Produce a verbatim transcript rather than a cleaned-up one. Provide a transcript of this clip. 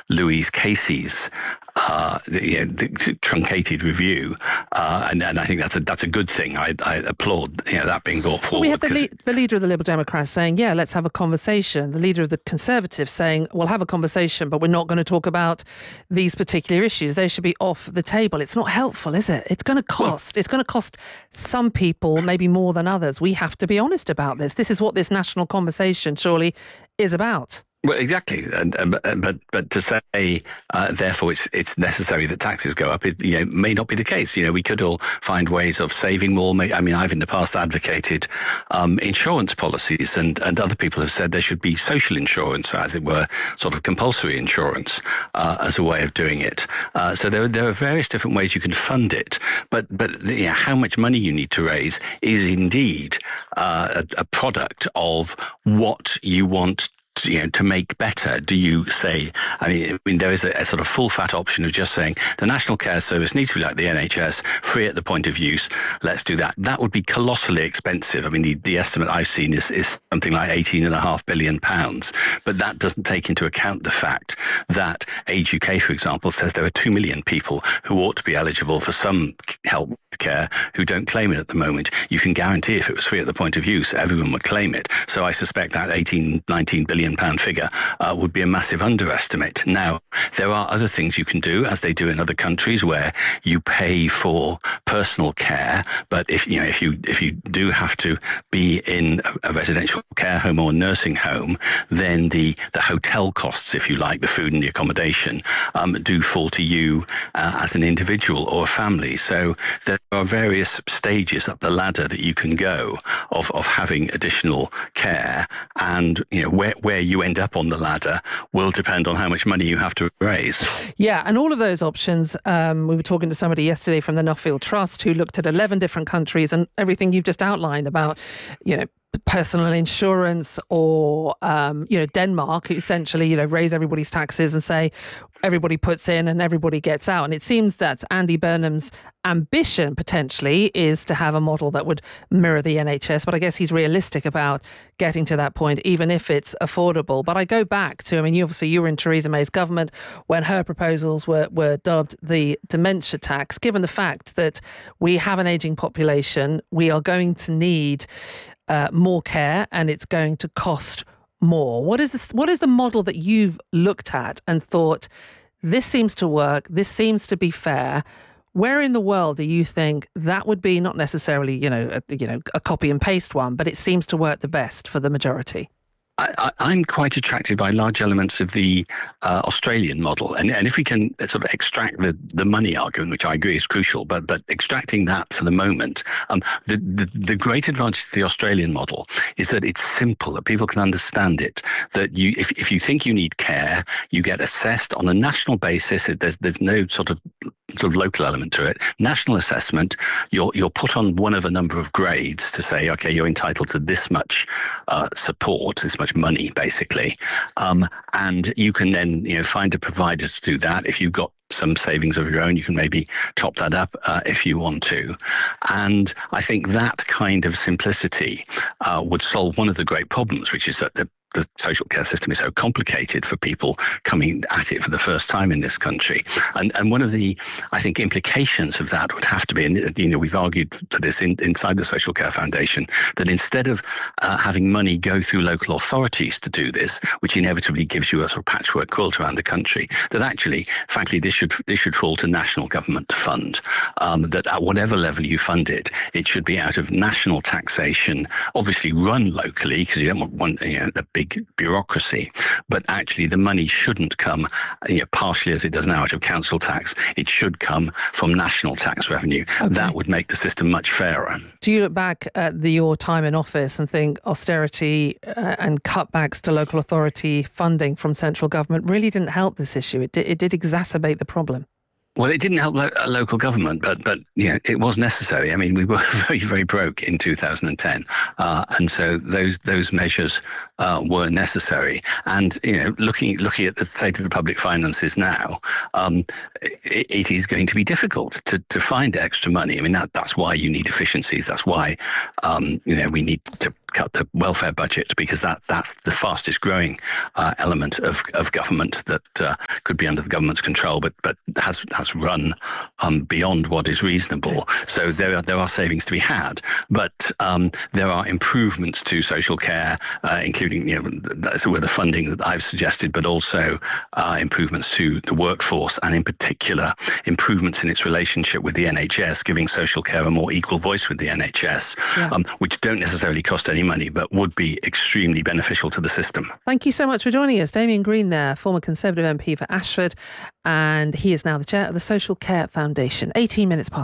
Louise Casey's uh, the, you know, the truncated review, uh, and, and I think that's a that's a good thing. I, I applaud you know, that being brought forward. Well, we had the, le- the leader of the Liberal Democrats saying, yeah, let's have a conversation. The leader of the Conservatives saying, we'll have a conversation, but we're not going to talk about these particular issues. They should be off the table. It's not helpful, is it? It's going to cost. Well, it's going to cost some people maybe more than others. We have to be honest about this. This is what this national conversation surely is about. Well, exactly, and, and, but but to say uh, therefore it's it's necessary that taxes go up, it you know may not be the case. You know, we could all find ways of saving more. I mean, I've in the past advocated um, insurance policies, and and other people have said there should be social insurance, as it were, sort of compulsory insurance uh, as a way of doing it. Uh, so there there are various different ways you can fund it, but but you know, how much money you need to raise is indeed uh, a, a product of what you want. You know, to make better. Do you say, I mean, I mean there is a, a sort of full fat option of just saying the National Care Service needs to be like the N H S, free at the point of use. Let's do that. That would be colossally expensive. I mean, the, the estimate I've seen is, is something like eighteen and a half billion pounds. But that doesn't take into account the fact that Age U K, for example, says there are two million people who ought to be eligible for some health care who don't claim it at the moment. You can guarantee if it was free at the point of use, everyone would claim it. So I suspect that eighteen, nineteen billion pound figure uh, would be a massive underestimate. Now, there are other things you can do, as they do in other countries, where you pay for personal care. But if you know, if you if you do have to be in a residential care home or nursing home, then the the hotel costs, if you like, the food and the accommodation, um, do fall to you uh, as an individual or a family. So there are various stages up the ladder that you can go of of having additional care, and you know where where you end up on the ladder will depend on how much money you have to raise. Yeah, and all of those options, um, we were talking to somebody yesterday from the Nuffield Trust who looked at eleven different countries, and everything you've just outlined about, you know, personal insurance, or, um, you know, Denmark, who essentially, you know, raise everybody's taxes and say everybody puts in and everybody gets out. And it seems that Andy Burnham's ambition potentially is to have a model that would mirror the N H S. But I guess he's realistic about getting to that point, even if it's affordable. But I go back to, I mean, you obviously you were in Theresa May's government when her proposals were, were dubbed the dementia tax. Given the fact that we have an ageing population, we are going to need uh, more care, and it's going to cost more. What is this? What is the model that you've looked at and thought, this seems to work, this seems to be fair? Where in the world do you think that would be, not necessarily, you know, a, you know, a copy and paste one, but it seems to work the best for the majority? I, I'm quite attracted by large elements of the uh, Australian model. And, and if we can sort of extract the, the money argument, which I agree is crucial, but but extracting that for the moment, um, the, the, the great advantage of the Australian model is that it's simple, that people can understand it, that you if, if you think you need care, you get assessed on a national basis. There's, there's no sort of sort of local element to it. National assessment, you're, you're put on one of a number of grades to say, okay, you're entitled to this much uh, support, this much money, basically. Um, and you can then, you know, find a provider to do that. If you've got some savings of your own, you can maybe top that up uh, if you want to. And I think that kind of simplicity uh, would solve one of the great problems, which is that the the social care system is so complicated for people coming at it for the first time in this country. And and one of the, I think, implications of that would have to be, and you know, we've argued for this in, inside the Social Care Foundation, that instead of uh, having money go through local authorities to do this, which inevitably gives you a sort of patchwork quilt around the country, that actually, frankly, this should this should fall to national government to fund. Um, that at whatever level you fund it, it should be out of national taxation, obviously run locally, because you don't want one, you know, a big bureaucracy, but actually the money shouldn't come, you know, partially as it does now out of council tax. It should come from national tax revenue. Okay. That would make the system much fairer. Do you look back at the, your time in office and think austerity uh, and cutbacks to local authority funding from central government really didn't help this issue? It did, it did exacerbate the problem. Well, it didn't help lo- local government, but but yeah, it was necessary. I mean, we were very very broke in two thousand ten, uh, and so those those measures uh, were necessary. And you know, looking looking at the state of the public finances now, um, it, it is going to be difficult to to find extra money. I mean, that that's why you need efficiencies. That's why um, you know we need to cut the welfare budget, because that that's the fastest growing uh, element of, of government that uh, could be under the government's control, but but has has run um, beyond what is reasonable. So there are there are savings to be had, but um, there are improvements to social care, uh, including, you know, that's where the funding that I've suggested, but also uh, improvements to the workforce, and in particular improvements in its relationship with the N H S, giving social care a more equal voice with the N H S, yeah. um, which don't necessarily cost any money, but would be extremely beneficial to the system. Thank you so much for joining us. Damian Green there, former Conservative M P for Ashford, and he is now the chair of the Social Care Foundation. eighteen minutes past